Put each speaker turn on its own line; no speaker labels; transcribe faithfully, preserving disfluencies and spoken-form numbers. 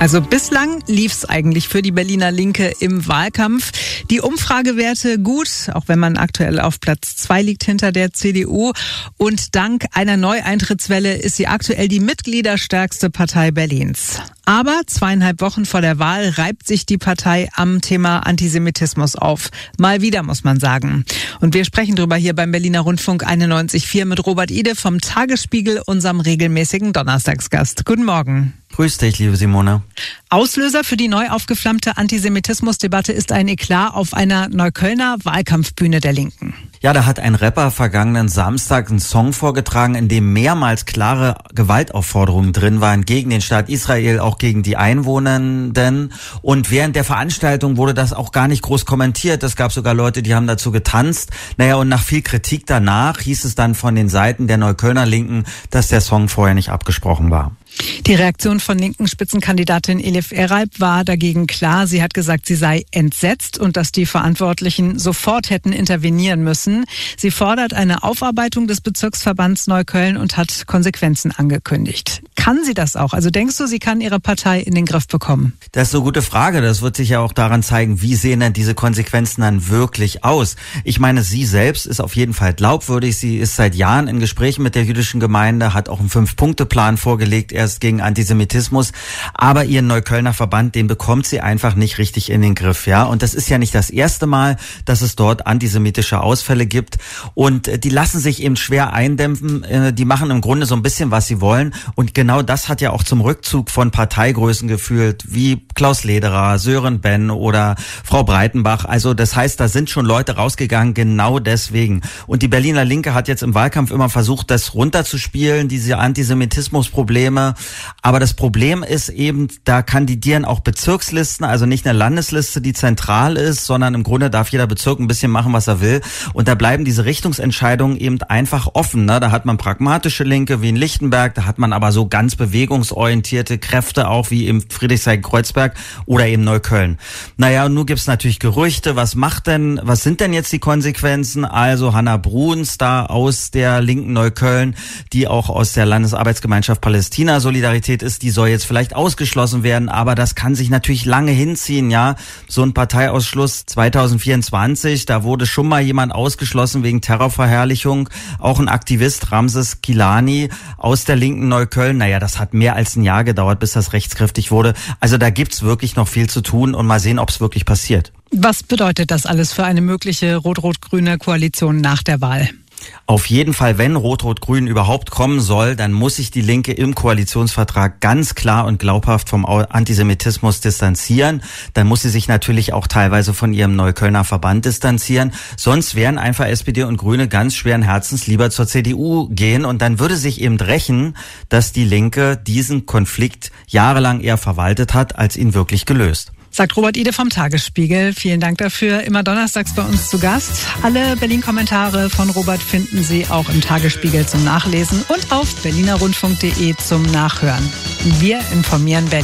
Also bislang lief's eigentlich für die Berliner Linke im Wahlkampf. Die Umfragewerte gut, auch wenn man aktuell auf Platz zwei liegt hinter der C D U. Und dank einer Neueintrittswelle ist sie aktuell die mitgliederstärkste Partei Berlins. Aber zweieinhalb Wochen vor der Wahl reibt sich die Partei am Thema Antisemitismus auf. Mal wieder, muss man sagen. Und wir sprechen drüber hier beim Berliner Rundfunk einundneunzig Komma vier mit Robert Ide vom Tagesspiegel, unserem regelmäßigen Donnerstagsgast. Guten Morgen.
Grüß dich, liebe Simone.
Auslöser für die neu aufgeflammte Antisemitismusdebatte ist ein Eklat auf einer Neuköllner Wahlkampfbühne der Linken.
Ja, da hat ein Rapper vergangenen Samstag einen Song vorgetragen, in dem mehrmals klare Gewaltaufforderungen drin waren gegen den Staat Israel, auch gegen die Einwohnenden. Und während der Veranstaltung wurde das auch gar nicht groß kommentiert. Es gab sogar Leute, die haben dazu getanzt. Naja, und nach viel Kritik danach hieß es dann von den Seiten der Neuköllner Linken, dass der Song vorher nicht abgesprochen war.
Die Reaktion von linken Spitzenkandidatin Elif Ereib war dagegen klar. Sie hat gesagt, sie sei entsetzt und dass die Verantwortlichen sofort hätten intervenieren müssen. Sie fordert eine Aufarbeitung des Bezirksverbands Neukölln und hat Konsequenzen angekündigt. Kann sie das auch? Also denkst du, sie kann ihre Partei in den Griff bekommen?
Das ist eine gute Frage. Das wird sich ja auch daran zeigen, wie sehen denn diese Konsequenzen dann wirklich aus? Ich meine, sie selbst ist auf jeden Fall glaubwürdig. Sie ist seit Jahren in Gesprächen mit der jüdischen Gemeinde, hat auch einen Fünf-Punkte-Plan vorgelegt, erst gegen Antisemitismus. Aber ihren Neuköllner Verband, den bekommt sie einfach nicht richtig in den Griff, ja. Und das ist ja nicht das erste Mal, dass es dort antisemitische Ausfälle gibt. Und die lassen sich eben schwer eindämpfen. Die machen im Grunde so ein bisschen, was sie wollen. Und genau das hat ja auch zum Rückzug von Parteigrößen geführt, wie Klaus Lederer, Sören Ben oder Frau Breitenbach. Also das heißt, da sind schon Leute rausgegangen, genau deswegen. Und die Berliner Linke hat jetzt im Wahlkampf immer versucht, das runterzuspielen, diese Antisemitismusprobleme. Aber das Problem ist eben, da kandidieren auch Bezirkslisten, also nicht eine Landesliste, die zentral ist, sondern im Grunde darf jeder Bezirk ein bisschen machen, was er will. Und da bleiben diese Richtungsentscheidungen eben einfach offen. Ne? Da hat man pragmatische Linke wie in Lichtenberg, da hat man aber so ganz bewegungsorientierte Kräfte auch wie im Friedrichshain-Kreuzberg oder eben Neukölln. Naja, und nun gibt's natürlich Gerüchte. Was macht denn, was sind denn jetzt die Konsequenzen? Also Hanna Bruns da aus der linken Neukölln, die auch aus der Landesarbeitsgemeinschaft Palästina Solidarität ist, die soll jetzt vielleicht ausgeschlossen werden, aber das kann sich natürlich lange hinziehen, ja. So ein Parteiausschluss zwanzig vierundzwanzig, da wurde schon mal jemand ausgeschlossen wegen Terrorverherrlichung, auch ein Aktivist, Ramses Kilani aus der linken Neukölln. Naja, das hat mehr als ein Jahr gedauert, bis das rechtskräftig wurde. Also da gibt's wirklich noch viel zu tun und mal sehen, ob es wirklich passiert.
Was bedeutet das alles für eine mögliche rot-rot-grüne Koalition nach der Wahl?
Auf jeden Fall, wenn Rot-Rot-Grün überhaupt kommen soll, dann muss sich die Linke im Koalitionsvertrag ganz klar und glaubhaft vom Antisemitismus distanzieren. Dann muss sie sich natürlich auch teilweise von ihrem Neuköllner Verband distanzieren. Sonst wären einfach S P D und Grüne ganz schweren Herzens lieber zur C D U gehen. Und dann würde sich eben rächen, dass die Linke diesen Konflikt jahrelang eher verwaltet hat, als ihn wirklich gelöst.
Sagt Robert Ide vom Tagesspiegel. Vielen Dank dafür. Immer donnerstags bei uns zu Gast. Alle Berlin-Kommentare von Robert finden Sie auch im Tagesspiegel zum Nachlesen und auf berliner rundfunk punkt de zum Nachhören. Wir informieren Berlin.